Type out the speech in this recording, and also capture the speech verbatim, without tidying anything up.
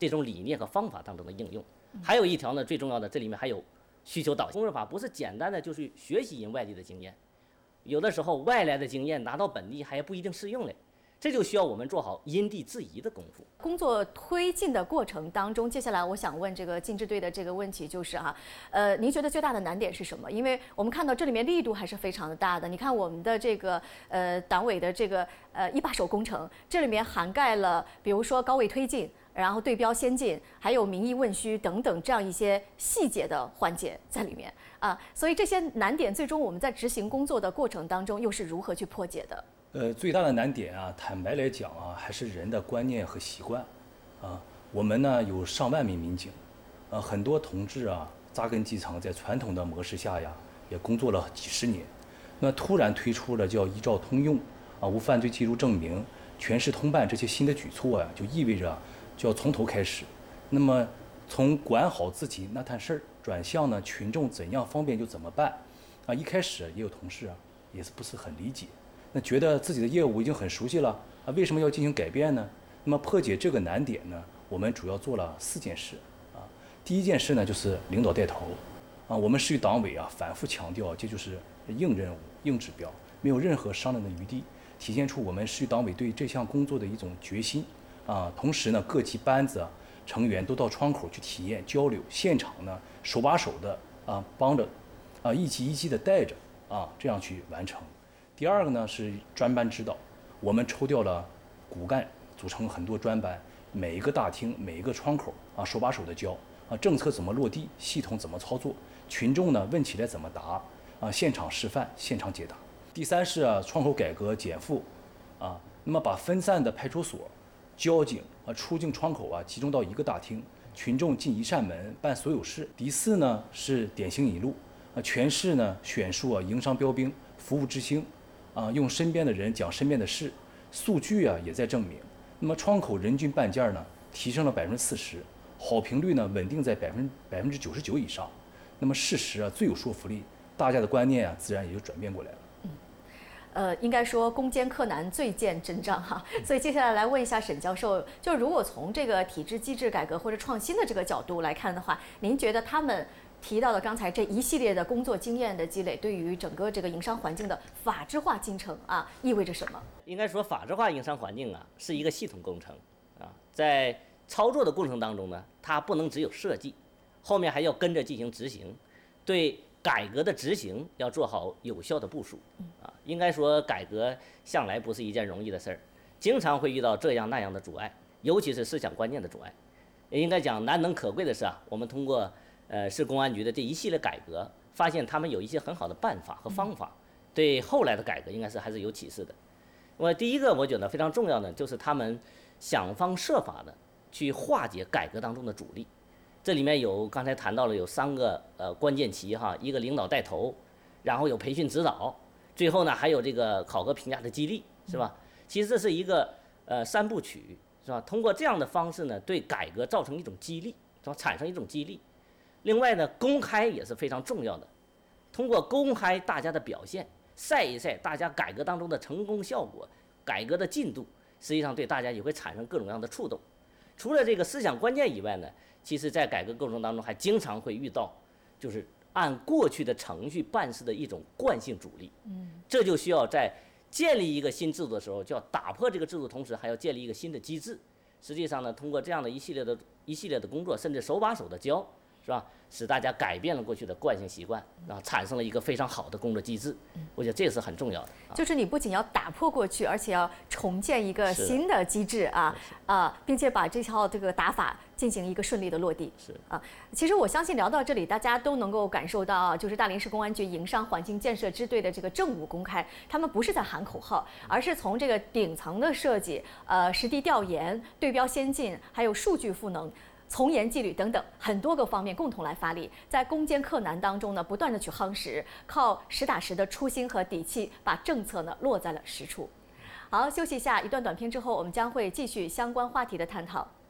这种理念和方法当中的应用。还有一条呢，最重要的，这里面还有需求导向。工作法不是简单的就是学习人外地的经验，有的时候外来的经验拿到本地还不一定适用嘞。这就需要我们做好因地制宜的功夫。 工作推进的过程当中，接下来我想问这个进制队的这个问题就是哈、啊，呃，您觉得最大的难点是什么？因为我们看到这里面力度还是非常的大的。你看我们的这个呃党委的这个呃一把手工程，这里面涵盖了比如说高位推进，然后对标先进，还有民意问需等等这样一些细节的环节在里面啊。所以这些难点最终我们在执行工作的过程当中又是如何去破解的？ 呃，最大的难点啊，坦白来讲啊，还是人的观念和习惯，啊，我们呢有上万名民警，啊，很多同志啊扎根基层，在传统的模式下呀，也工作了几十年，那突然推出了叫依照通用啊、无犯罪记录证明、全市通办这些新的举措呀、啊，就意味着就要从头开始，那么从管好自己那摊事儿，转向呢群众怎样方便就怎么办，啊，一开始也有同事啊也是不是很理解。那觉得自己的业务已经很熟悉了啊，为什么要进行改变呢？那么破解这个难点呢，我们主要做了四件事啊。第一件事呢，就是领导带头啊。我们市域党委啊反复强调，这就是硬任务、硬指标，没有任何商量的余地，体现出我们市域党委对这项工作的一种决心啊。同时呢，各级班子、啊、成员都到窗口去体验交流，现场呢手把手的啊帮着啊一级一级的带着啊，这样去完成。第二个呢是专班指导，我们抽调了骨干，组成很多专班，每一个大厅、每一个窗口啊，手把手的教啊，政策怎么落地，系统怎么操作，群众呢问起来怎么答啊，现场示范，现场解答。第三是啊，窗口改革减负啊，那么把分散的派出所、交警啊、出境窗口啊集中到一个大厅，群众进一扇门办所有事。第四呢是典型引路啊，全市呢选树啊营商标兵，服务之星。啊，用身边的人讲身边的事，数据啊也在证明。那么窗口人均办件呢提升了百分之四十，好评率呢稳定在百分百分之九十九以上。那么事实啊最有说服力，大家的观念啊自然也就转变过来了。 嗯，呃，应该说攻坚克难，最见真章哈。所以接下来来问一下沈教授，就如果从这个体制机制改革或者创新的这个角度来看的话，您觉得他们提到的刚才这一系列的工作经验的积累，对于整个这个营商环境的法治化进程啊，意味着什么？ 应该说，法治化营商环境啊，是一个系统工程啊，在操作的过程当中呢，它不能只有设计，后面还要跟着进行执行，对改革的执行要做好有效的部署啊。应该说，改革向来不是一件容易的事儿，经常会遇到这样那样的阻碍，尤其是思想观念的阻碍。也应该讲难能可贵的是啊，我们通过呃，市公安局的这一系列改革，发现他们有一些很好的办法和方法，对后来的改革应该是还是有启示的。我第一个我觉得非常重要的就是他们想方设法的去化解改革当中的阻力。这里面有刚才谈到了有三个呃关键期哈，一个领导带头，然后有培训指导，最后呢还有这个考核评价的激励，是吧？其实这是一个呃三部曲，是吧？通过这样的方式呢，对改革造成一种激励，是吧？产生一种激励。另外呢，公开也是非常重要的，通过公开大家的表现，晒一晒大家改革当中的成功效果、改革的进度，实际上对大家也会产生各种各样的触动。除了这个思想关键以外呢，其实在改革过程当中还经常会遇到，就是按过去的程序办事的一种惯性阻力。嗯，这就需要在建立一个新制度的时候，就要打破这个制度，同时还要建立一个新的机制。实际上呢，通过这样的一系列的一系列的工作，甚至手把手的教，是吧？使大家改变了过去的惯性习惯，然后产生了一个非常好的工作机制。我觉得这是很重要的。啊、 就是你不仅要打破过去，而且要重建一个新的机制啊啊，并且把这套这个打法进行一个顺利的落地。 是啊，其实我相信聊到这里，大家都能够感受到啊，就是大连市公安局营商环境建设支队的这个政务公开，他们不是在喊口号，而是从这个顶层的设计、呃实地调研、对标先进，还有数据赋能、从严纪律等等很多个方面共同来发力，在攻坚克难当中呢，不断的去夯实，靠实打实的初心和底气，把政策呢落在了实处。好，休息一下，一段短片之后，我们将会继续相关话题的探讨。